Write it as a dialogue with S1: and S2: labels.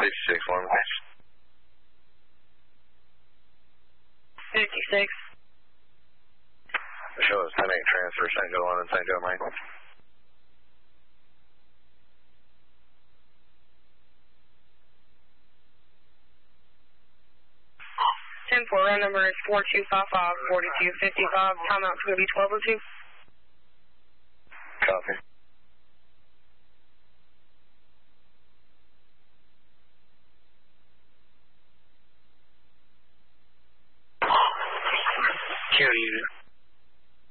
S1: 56-1.
S2: 56.
S1: Show us 10-8 transfer, St. Joe London, St. Joe Main.
S2: 10-4, round number is 4255-4255. Timeout's going to be 12:02.
S1: Copy.
S3: Kilo unit.